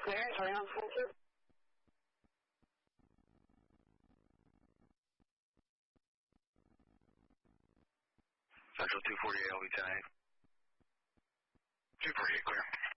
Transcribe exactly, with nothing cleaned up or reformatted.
Clear, carry on, thank you. Central two forty-eight, L V ten eight. two forty-eight, clear.